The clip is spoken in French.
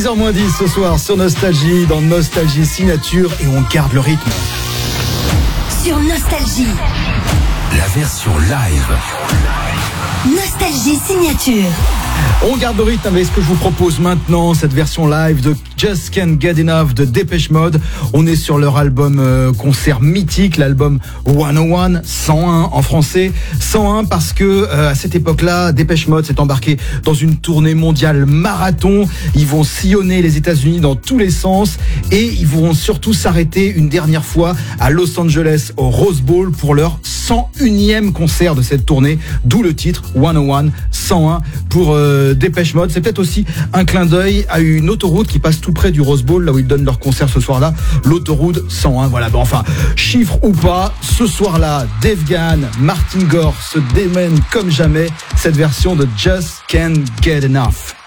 10h-10 ce soir sur Nostalgie, dans Nostalgie Signature, et on garde le rythme. Sur Nostalgie, la version live. Nostalgie Signature. On garde le rythme avec ce que je vous propose maintenant, cette version live de Just Can't Get Enough de Depeche Mode. On est sur leur album concert mythique, l'album 101, 101 en français. 101 parce que à cette époque-là, Depeche Mode s'est embarqué dans une tournée mondiale marathon. Ils vont sillonner les États-Unis dans tous les sens et ils vont surtout s'arrêter une dernière fois à Los Angeles au Rose Bowl pour leur 101e concert de cette tournée, d'où le titre 101, 101 pour Depeche Mode. C'est peut-être aussi un clin d'œil à une autoroute qui passe tout près du Rose Bowl, là où ils donnent leur concert ce soir-là, l'autoroute 101. Voilà, bon, enfin, chiffre ou pas, ce soir-là, Dave Gahan, Martin Gore se démènent comme jamais cette version de Just Can't Get Enough.